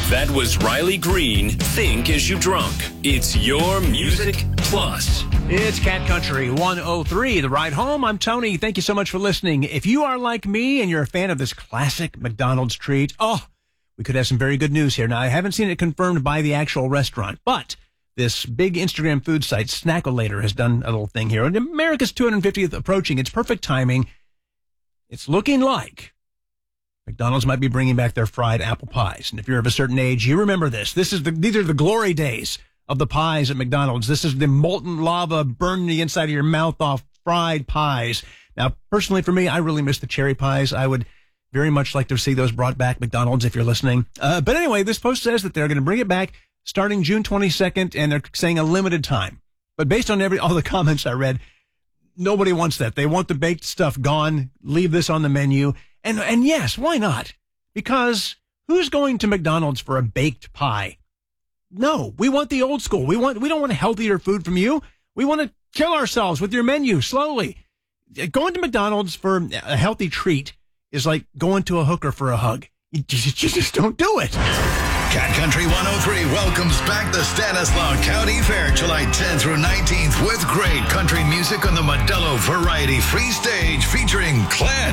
That was Riley Green, Think As You Drunk. It's your Music Plus. It's Cat Country 103, The Ride Home. I'm Tony. Thank you so much for listening. If you are like me and you're a fan of this classic McDonald's treat, we could have some very good news here. Now, I haven't seen it confirmed by the actual restaurant, but this big Instagram food site, Snackolator, has done a little thing here. And America's 250th approaching. It's perfect timing. It's looking like McDonald's might be bringing back their fried apple pies. And if you're of a certain age, you remember this. These are the glory days of the pies at McDonald's. This is the molten lava burn the inside of your mouth off fried pies. Now, personally for me, I really miss the cherry pies. I would very much like to see those brought back, McDonald's, if you're listening. But anyway, this post says that they're going to bring it back starting June 22nd, and they're saying a limited time. But based on all the comments I read, nobody wants that. They want the baked stuff gone. Leave this on the menu. And yes, why not? Because who's going to McDonald's for a baked pie? No, we want the old school. We don't want healthier food from you. We want to kill ourselves with your menu slowly. Going to McDonald's for a healthy treat is like going to a hooker for a hug. You just don't do it. Cat Country 103 welcomes back the Stanislaus County Fair July 10th through 19th with great country music on the Modelo Variety Free Stage featuring Clan.